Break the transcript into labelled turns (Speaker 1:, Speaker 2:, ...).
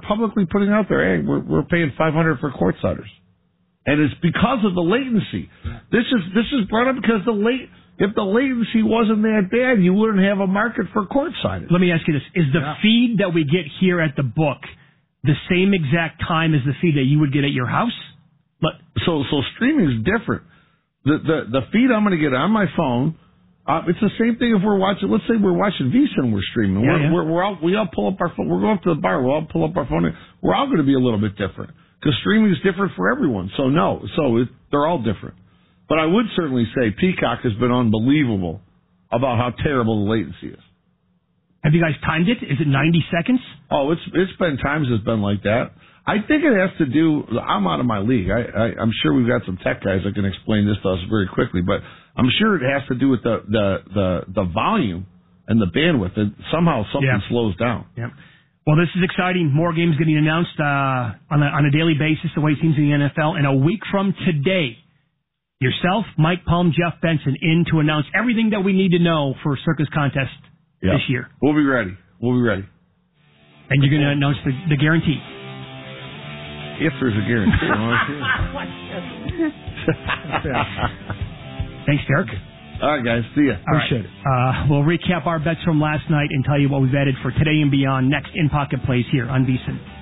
Speaker 1: publicly putting out there, hey, we're paying $500 for courtsiders. And it's because of the latency. This is brought up because if the latency wasn't that bad, you wouldn't have a market for courtsiders.
Speaker 2: Let me ask you this. Is the feed that we get here at the book the same exact time as the feed that you would get at your house?
Speaker 1: So streaming is different. The feed I'm going to get on my phone, it's the same thing if we're watching, let's say we're watching VSiN and we're streaming. We all pull up our phone. We're going to the bar. We'll all pull up our phone. We're all going to be a little bit different because streaming is different for everyone. So they're all different. But I would certainly say Peacock has been unbelievable about how terrible the latency is.
Speaker 2: Have you guys timed it? Is it 90 seconds?
Speaker 1: Oh, it's been times it's been like that. I think it has to do. I'm out of my league. I'm sure we've got some tech guys that can explain this to us very quickly, but I'm sure it has to do with the volume and the bandwidth. Somehow something slows down.
Speaker 2: Yeah. Well, this is exciting. More games getting announced on a daily basis. The way it seems in the NFL. And a week from today, yourself, Mike Palm, Jeff Benson in to announce everything that we need to know for Circus Contest this year.
Speaker 1: We'll be ready.
Speaker 2: And you're going to announce the guarantee.
Speaker 1: If there's a guarantee.
Speaker 2: Thanks, Derek.
Speaker 1: All right, guys. See ya.
Speaker 2: Appreciate it. We'll recap our bets from last night and tell you what we've added for today and beyond next in Pocket Plays here on VSiN.